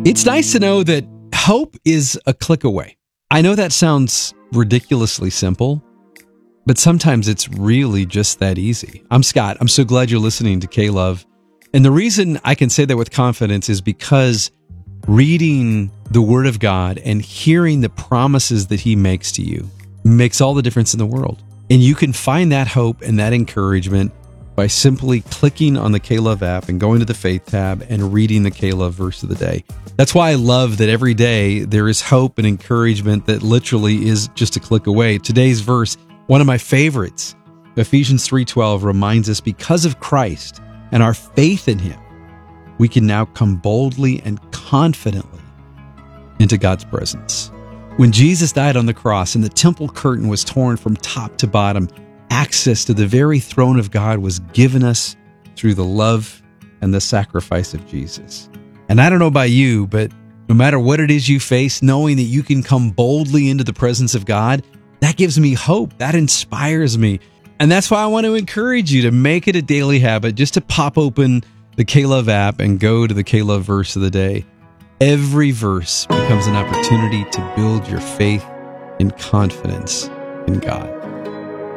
It's nice to know that hope is a click away. I know that sounds ridiculously simple, but sometimes it's really just that easy. I'm Scott. I'm so glad you're listening to K-Love. And the reason I can say that with confidence is because reading the Word of God and hearing the promises that He makes to you makes all the difference in the world. And you can find that hope and that encouragement by simply clicking on the K-Love app and going to the Faith tab and reading the K-Love verse of the day. That's why I love that every day there is hope and encouragement that literally is just a click away. Today's verse, one of my favorites, Ephesians 3:12, reminds us because of Christ and our faith in Him, we can now come boldly and confidently into God's presence. When Jesus died on the cross and the temple curtain was torn from top to bottom, access to the very throne of God was given us through the love and the sacrifice of Jesus. And I don't know about you, but no matter what it is you face, knowing that you can come boldly into the presence of God, that gives me hope. That inspires me. And that's why I want to encourage you to make it a daily habit just to pop open the K-Love app and go to the K-Love verse of the day. Every verse becomes an opportunity to build your faith and confidence in God.